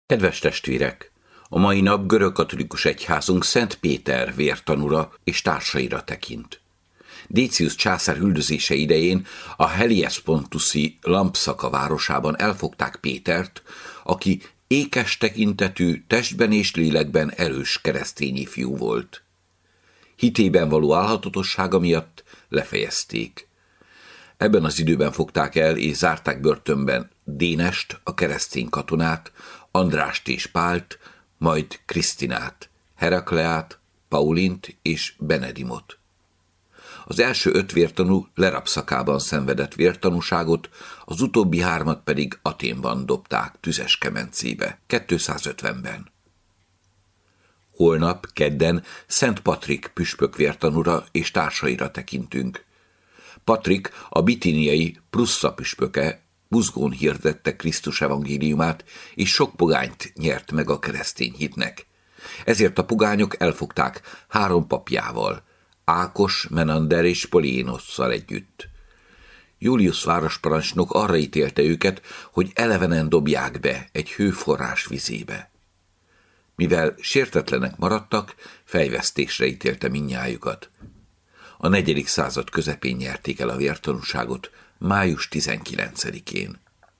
Kedves testvérek! A mai nap görögkatolikus egyházunk Szent Péter vértanúra és társaira tekint. Décius császár üldözése idején a Hellespontusi Lampszaka városában elfogták Pétert, aki ékes tekintetű, testben és lélekben erős keresztény ifjú volt. Hitében való álhatatossága miatt lefejezték. Ebben az időben fogták el és zárták börtönben Dénest, a keresztény katonát, Andrást és Pált, majd Krisztinát, Herakleát, Paulint és Benedimot. Az első 5 vértanú Lerabszakában szenvedett vértanúságot, az utóbbi 3 pedig Athénban dobták tüzes kemencébe, 250-ben. Holnap, kedden Szent Patrik püspök vértanúra és társaira tekintünk. Patrik, a bitíniai Prussa püspöke, buzgón hirdette Krisztus evangéliumát, és sok pogányt nyert meg a keresztény hitnek. Ezért a pogányok elfogták 3 papjával, Ákos, Menander és Poliénosszal együtt. Julius városparancsnok arra ítélte őket, hogy elevenen dobják be egy hőforrás vizébe. Mivel sértetlenek maradtak, fejvesztésre ítélte mindnyájukat. A 4. század közepén nyerték el a vértanúságot, május 19-én.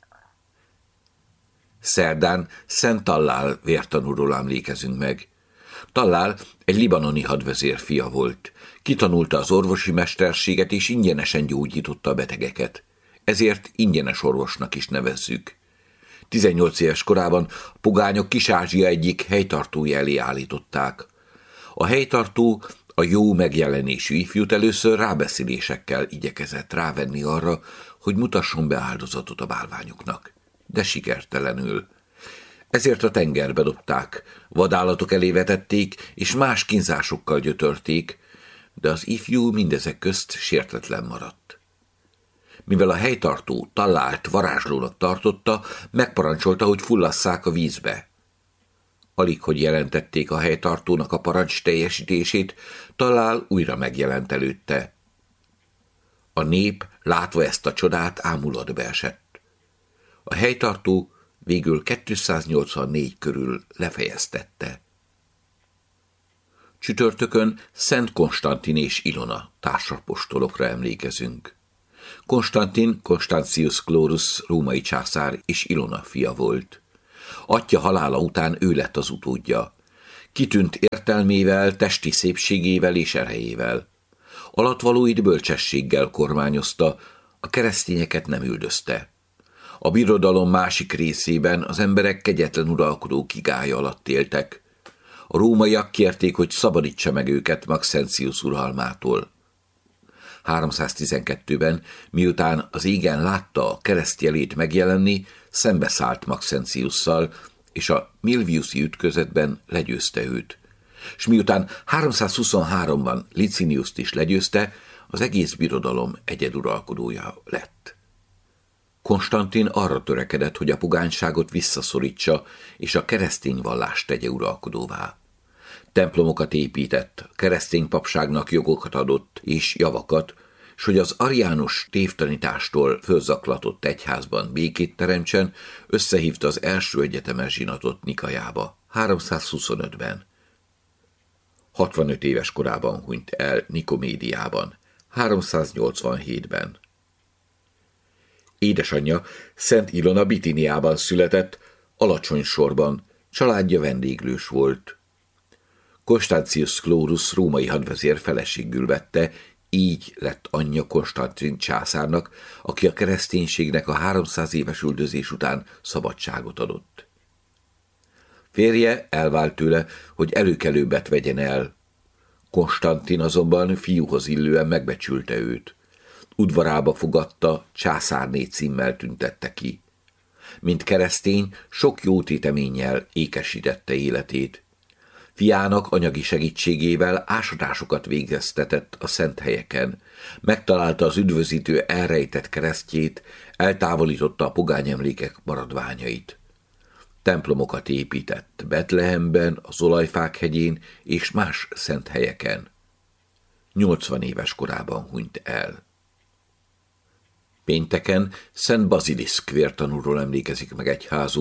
Szerdán Szent Tallál vértanúról emlékezünk meg. Tallál egy libanoni hadvezér fia volt. Kitanulta az orvosi mesterséget, és ingyenesen gyógyította a betegeket. Ezért ingyenes orvosnak is nevezzük. 18 éves korában a pogányok Kis-Ázsia egyik helytartója elé állították. A helytartó a jó megjelenésű ifjút először rábeszélésekkel igyekezett rávenni arra, hogy mutasson be áldozatot a bálványoknak, de sikertelenül. Ezért a tengerbe dobták, vadállatok elé vetették, és más kínzásokkal gyötörték, de az ifjú mindezek közt sértetlen maradt. Mivel a helytartó Tallált varázslónak tartotta, megparancsolta, hogy fullasszák a vízbe. Alig, hogy jelentették a helytartónak a parancs teljesítését, Tallál újra megjelent előtte. A nép, látva ezt a csodát, ámulatba esett. A helytartó végül 284 körül lefejeztette. Csütörtökön Szent Konstantin és Ilona társapostolokra emlékezünk. Konstantin Constantius Chlorus római császár és Ilona fia volt. Atyja halála után ő lett az utódja. Kitűnt értelmével, testi szépségével és erejével. Alattvalóit bölcsességgel kormányozta, a keresztényeket nem üldözte. A birodalom másik részében az emberek kegyetlen uralkodó kigálya alatt éltek. A rómaiak kérték, hogy szabadítsa meg őket Maxentius uralmától. 312-ben, miután az égen látta a kereszt-jelét megjelenni, szembeszállt Maxentiusszal, és a Milviuszi ütközetben legyőzte őt. És miután 323-ban Liciniust is legyőzte, az egész birodalom egyeduralkodója lett. Konstantin arra törekedett, hogy a pogányságot visszaszorítsa, és a keresztény vallást tegye uralkodóvá. Templomokat épített, a keresztény papságnak jogokat adott és javakat, s hogy az ariánus tévtanítástól fölzaklatott egyházban békét teremtsen, összehívta az első egyetemes zsinatot Nikajába, 325-ben. 65 éves korában hunyt el Nikomédiában, 387-ben. Édesanyja Szent Ilona Bitíniában született, alacsony sorban, családja vendéglős volt. Constantius Chlorus római hadvezér feleségül vette, így lett anyja Konstantin császárnak, aki a kereszténységnek a 300 éves üldözés után szabadságot adott. Férje elvált tőle, hogy előkelőbbet vegyen el. Konstantin azonban fiúhoz illően megbecsülte őt. Udvarába fogadta, császárné címmel tüntette ki. Mint keresztény, sok jó téteménnyel ékesítette életét. Fiának anyagi segítségével ásatásokat végeztetett a szent helyeken, megtalálta az üdvözítő elrejtett keresztjét, eltávolította a pogányemlékek maradványait. Templomokat épített Betlehemben, az Olajfák hegyén és más szent helyeken. 80 éves korában hunyt el. Pénteken Szent Baziliszk vértanúról emlékezik meg egyházunk.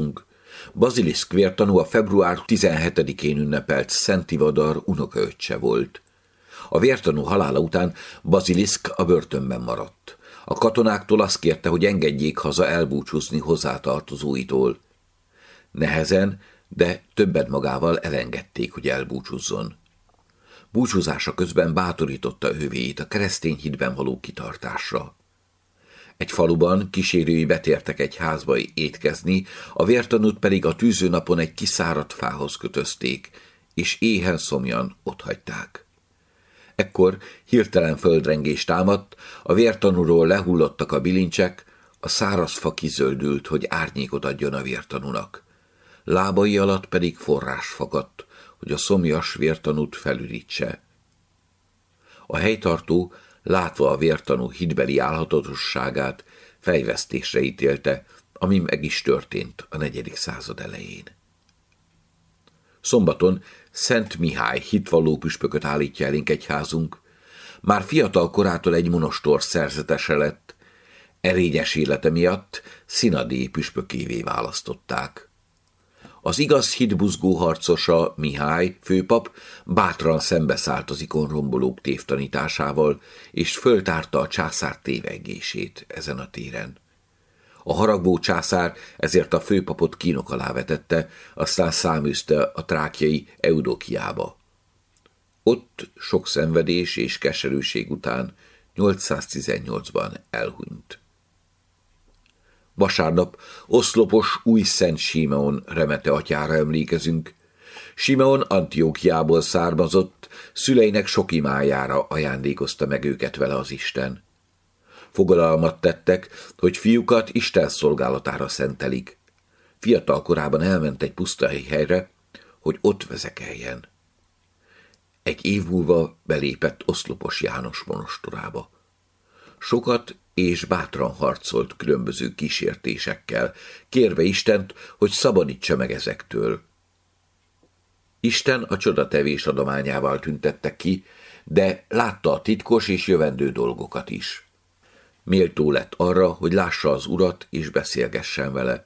Baziliszk vértanú a február 17-én ünnepelt Szent Ivadar unokaöccse volt. A vértanú halála után Baziliszk a börtönben maradt. A katonáktól azt kérte, hogy engedjék haza elbúcsúzni hozzátartozóitól. Nehezen, de többet magával elengedték, hogy elbúcsúzzon. Búcsúzása közben bátorította övéit a keresztény hitben való kitartásra. Egy faluban kísérői betértek egy házba étkezni, a vértanút pedig a tűzőnapon egy kiszáradt fához kötözték, és éhen szomjan otthagyták. Ekkor hirtelen földrengés támadt, a vértanúról lehullottak a bilincsek, a száraz fa kizöldült, hogy árnyékot adjon a vértanúnak. Lábai alatt pedig forrás fakadt, hogy a szomjas vértanút felürítse. A helytartó, látva a vértanú hitbeli álhatatosságát, fejvesztésre ítélte, ami meg is történt a 4. század elején. Szombaton Szent Mihály hitvalló püspököt állítja elénk egyházunk. Már fiatal korától egy monostor szerzetese lett, erényes élete miatt szinadi püspökévé választották. Az igaz hitbuzgó harcosa, Mihály főpap bátran szembeszállt az ikonrombolók tévtanításával, és föltárta a császár tévegését ezen a téren. A haragvó császár ezért a főpapot kínok alá vetette, aztán száműzte a trákjai Eudokiába. Ott sok szenvedés és keserűség után 818-ban elhunyt. Vasárnap oszlopos új Szent Simeon remete atyára emlékezünk. Simeon Antiókiából származott, szüleinek sok imájára ajándékozta meg őket vele az Isten. Fogadalmat tettek, hogy fiúkat Isten szolgálatára szentelik. Fiatal korában elment egy pusztai helyre, hogy ott vezekeljen. Egy év múlva belépett Oszlopos János monostorába. Sokat és bátran harcolt különböző kísértésekkel, kérve Istent, hogy szabadítsa meg ezektől. Isten a csodatevés adományával tüntette ki, de látta a titkos és jövendő dolgokat is. Méltó lett arra, hogy lássa az Urat és beszélgessen vele.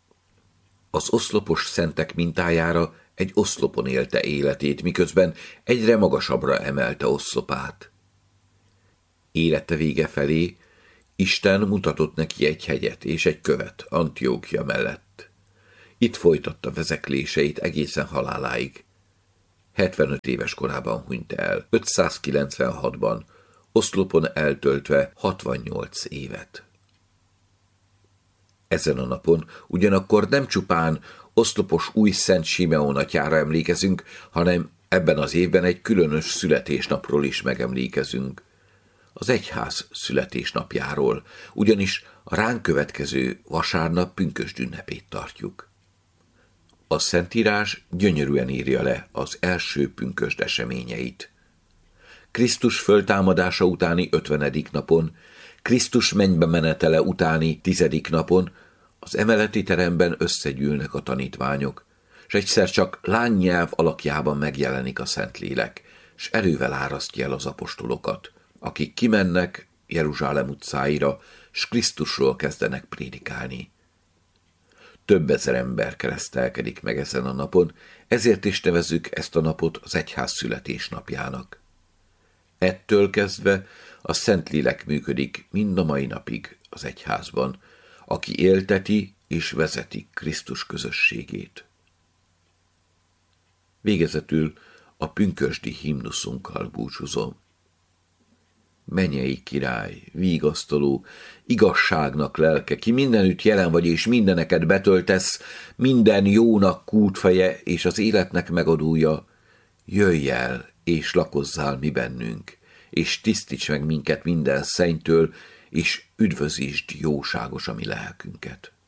Az oszlopos szentek mintájára egy oszlopon élte életét, miközben egyre magasabbra emelte oszlopát. Élete vége felé Isten mutatott neki egy hegyet és egy követ Antiókia mellett. Itt folytatta vezekléseit egészen haláláig. 75 éves korában hunyt el, 596-ban, oszlopon eltöltve 68 évet. Ezen a napon ugyanakkor nem csupán oszlopos új Szent Simeon atyára emlékezünk, hanem ebben az évben egy különös születésnapról is megemlékezünk. Az egyház születésnapjáról, ugyanis a ránk következő vasárnap pünkösd ünnepét tartjuk. A Szentírás gyönyörűen írja le az első pünkösd eseményeit. Krisztus föltámadása utáni 50. napon, Krisztus mennybe menetele utáni 10. napon az emeleti teremben összegyűlnek a tanítványok, s egyszer csak lánynyelv alakjában megjelenik a Szentlélek, s erővel árasztja el az apostolokat, akik kimennek Jeruzsálem utcáira, s Krisztusról kezdenek prédikálni. Több ezer ember keresztelkedik meg ezen a napon, ezért is nevezzük ezt a napot az egyház születésnapjának. Ettől kezdve a Szentlélek működik mind a mai napig az egyházban, aki élteti és vezeti Krisztus közösségét. Végezetül a pünkösdi himnuszunkkal búcsúzom. Mennyei király, vigasztaló, igazságnak lelke, ki mindenütt jelen vagy és mindeneket betöltesz, minden jónak kútfeje és az életnek megadója, jöjj el és lakozzál mi bennünk, és tisztíts meg minket minden szennytől, és üdvözítsd jóságos a mi lelkünket.